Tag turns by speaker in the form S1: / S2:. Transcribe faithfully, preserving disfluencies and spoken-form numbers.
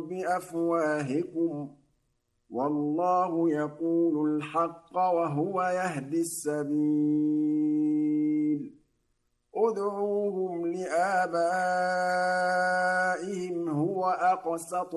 S1: بأفواهكم والله يقول الحق وهو يهدي السبيل ادعوهم لآبائهم هو أقسط